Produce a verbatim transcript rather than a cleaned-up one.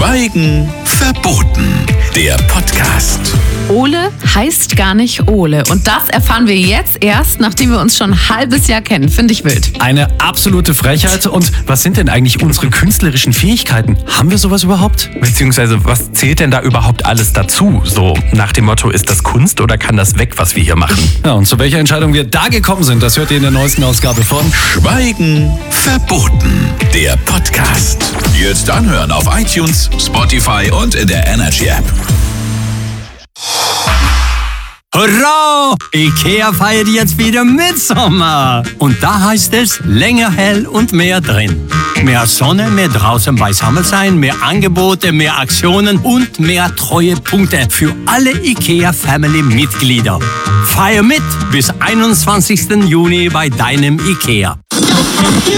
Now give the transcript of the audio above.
Schweigen verboten. Der Podcast. Ole heißt gar nicht Ole. Und das erfahren wir jetzt erst, nachdem wir uns schon ein halbes Jahr kennen. Finde ich wild. Eine absolute Frechheit. Und was sind denn eigentlich unsere künstlerischen Fähigkeiten? Haben wir sowas überhaupt? Beziehungsweise, was zählt denn da überhaupt alles dazu? So nach dem Motto, ist das Kunst oder kann das weg, was wir hier machen? Ja, und zu welcher Entscheidung wir da gekommen sind, das hört ihr in der neuesten Ausgabe von Schweigen verboten. Der Podcast. Jetzt anhören auf iTunes, Spotify und in der Energy App. Hurra! IKEA feiert jetzt wieder Mitsommer. Und da heißt es länger hell und mehr drin. Mehr Sonne, mehr draußen beisammen sein, mehr Angebote, mehr Aktionen und mehr Treuepunkte für alle IKEA-Family-Mitglieder. Feier mit bis einundzwanzigsten Juni bei deinem IKEA.